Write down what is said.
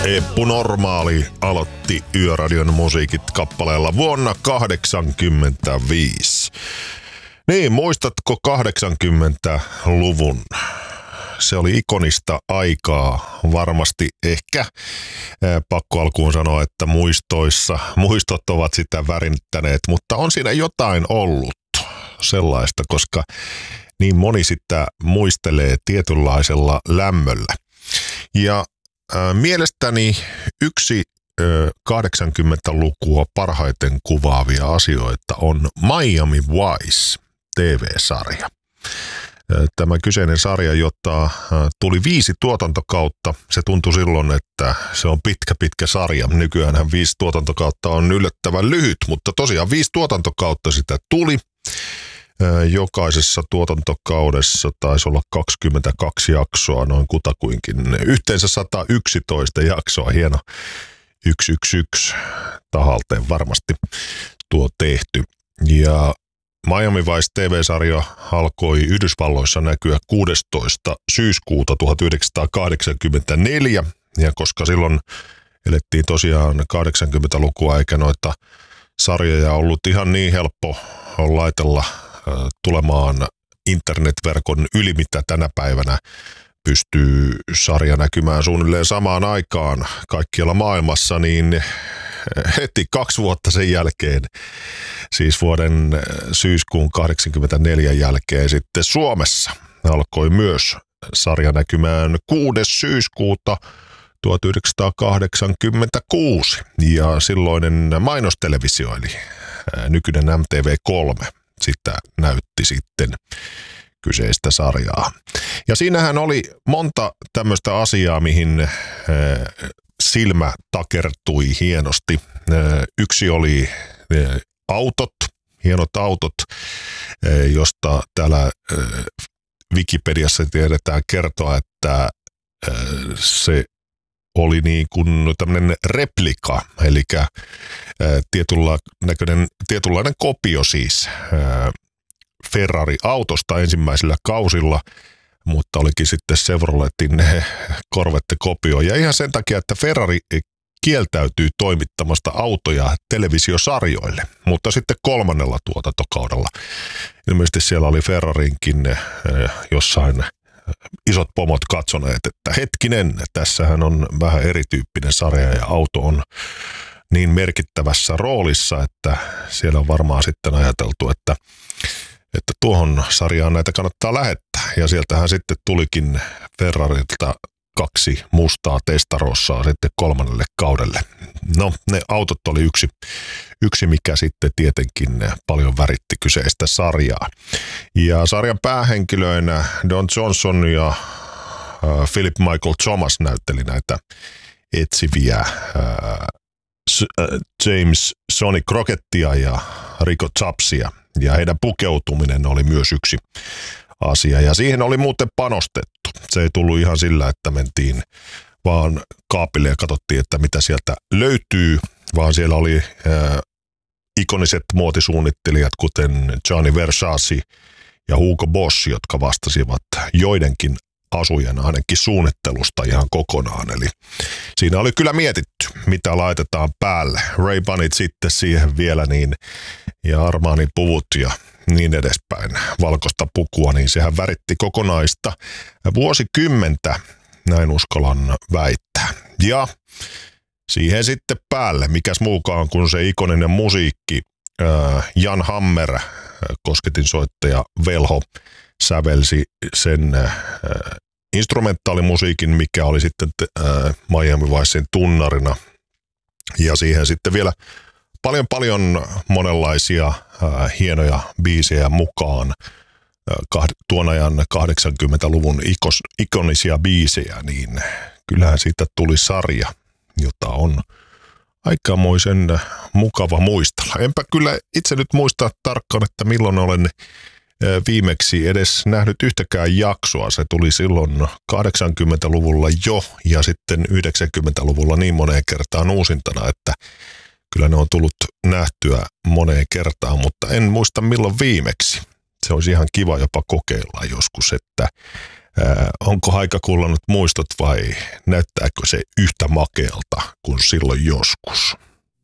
Eppu Normaali aloitti Yöradion musiikit kappaleella vuonna 1985. Niin, muistatko 80-luvun? Se oli ikonista aikaa, varmasti ehkä pakko alkuun sanoa, että muistot ovat sitä värittäneet, mutta on siinä jotain ollut sellaista, koska niin moni sitä muistelee tietynlaisella lämmöllä. Ja mielestäni yksi 80-lukua parhaiten kuvaavia asioita on Miami Vice TV-sarja. Tämä kyseinen sarja, jota tuli 5 tuotantokautta. Se tuntui silloin, että se on pitkä sarja. Nykyäänhän 5 tuotantokautta on yllättävän lyhyt, mutta tosiaan 5 tuotantokautta sitä tuli. Jokaisessa tuotantokaudessa taisi olla 22 jaksoa, noin kutakuinkin. Yhteensä 111 jaksoa, hieno 111 tahalteen varmasti tuo tehty. Ja Miami Vice TV-sarja alkoi Yhdysvalloissa näkyä 16. syyskuuta 1984, ja koska silloin elettiin tosiaan 80-lukua eikä noita sarjoja ollut ihan niin helppo laitella tulemaan internetverkon yli, mitä tänä päivänä pystyy sarja näkymään suunnilleen samaan aikaan kaikkialla maailmassa, niin heti 2 vuotta sen jälkeen, siis vuoden syyskuun 1984 jälkeen sitten Suomessa alkoi myös sarja näkymään 6. syyskuuta 1986 ja silloinen mainostelevisio eli nykyinen MTV3 sitä näytti sitten kyseistä sarjaa. Ja siinähän oli monta tämmöistä asiaa, mihin silmä takertui hienosti. Yksi oli autot, hienot autot, josta täällä Wikipediassa tiedetään kertoa, että oli niin kuin tämmöinen replika, eli tietynlainen kopio siis Ferrari-autosta ensimmäisillä kausilla, mutta olikin sitten Chevroletin Corvette-kopio. Ja ihan sen takia, että Ferrari kieltäytyy toimittamasta autoja televisiosarjoille, mutta sitten 3. tuotantokaudella. Ilmeisesti siellä oli Ferrarinkin jossain isot pomot katsoneet, että hetkinen, tässähän on vähän erityyppinen sarja ja auto on niin merkittävässä roolissa, että siellä on varmaan sitten ajateltu, että tuohon sarjaan näitä kannattaa lähettää. Ja sieltähän sitten tulikin Ferrarilta 2 mustaa Testarossaa sitten 3. kaudelle. No, ne autot oli yksi mikä sitten tietenkin paljon väritti kyseistä sarjaa. Ja sarjan päähenkilöinä Don Johnson ja Philip Michael Thomas näytteli näitä etsiviä James Sonny Crockettia ja Rico Chapsia. Ja heidän pukeutuminen oli myös yksi asia. Ja siihen oli muuten panostettu. Se ei tullut ihan sillä, että mentiin vaan kaapille ja katsottiin, että mitä sieltä löytyy, vaan siellä oli ikoniset muotisuunnittelijat, kuten Gianni Versace ja Hugo Boss, jotka vastasivat joidenkin asujen ainakin suunnittelusta ihan kokonaan. Eli siinä oli kyllä mietitty, mitä laitetaan päälle. Ray-Banit sitten siihen vielä niin, ja Armani puvut ja niin edespäin. Valkoista pukua, niin sehän väritti kokonaista vuosikymmentä, näin uskallan väittää. Ja siihen sitten päälle, mikäs muukaan kuin se ikoninen musiikki, Jan Hammer, kosketinsoittaja Velho, sävelsi sen instrumentaalimusiikin, mikä oli sitten Miami Vicen tunnarina. Ja siihen sitten vielä paljon monenlaisia hienoja biisejä mukaan. Tuon ajan 80-luvun ikonisia biisejä, niin kyllähän siitä tuli sarja, jota on aikamoisen mukava muistella. Enpä kyllä itse nyt muista tarkkaan, että milloin olen viimeksi edes nähnyt yhtäkään jaksoa. Se tuli silloin 80-luvulla jo ja sitten 90-luvulla niin moneen kertaan uusintana, että kyllä ne on tullut nähtyä moneen kertaan, mutta en muista milloin viimeksi. Se olisi ihan kiva jopa kokeilla joskus, että Onko aika kullannut muistot vai näyttääkö se yhtä makealta kuin silloin joskus?